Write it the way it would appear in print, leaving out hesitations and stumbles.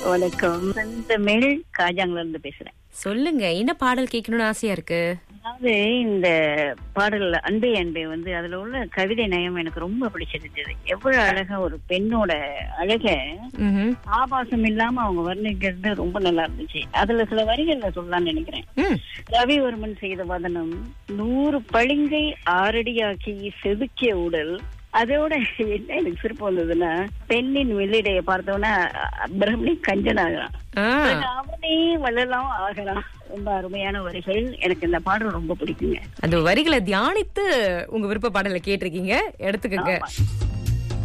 வணக்கம். செந்தமிழ் காஜாங்கல இருந்து பேசுறேன். சொல்லுங்க, என்ன பாடல் கேட்கணும்னு ஆசையா இருக்கு? அதாவது இந்த பாடல்ல அன்பே அன்பே அதுல உள்ள கவிதை நயம் எனக்கு ரொம்ப பிடிச்சிருந்தது. எவ்வளவு அழகா ஒரு பெண்ணோட அழக ஆபாசம் இல்லாம அவங்க வர்ணிக்கிறது ரொம்ப நல்லா இருந்துச்சு. அதுல சில வரிகள்ல சொல்லலாம்னு நினைக்கிறேன். ரவிவர்மன் செய்த வதனம் 100 பளிங்கை 6 அடியாக்கி செதுக்கிய உடல். அதோட என்ன எனக்கு சிறப்பு வந்ததுன்னா, பெண்ணின் வெள்ளிடையை பார்த்தோன்னா பிரம்மணி கஞ்சன் ஆகலாம், அவனே வள்ளலாம் ஆகலாம். ரொம்ப அருமையான வரிகள். எனக்கு இந்த பாடல் ரொம்ப பிடிக்குங்க. அந்த வரிகளை தியானித்து உங்க விருப்ப பாடலை கேட்டிருக்கீங்க, எடுத்துக்கங்க.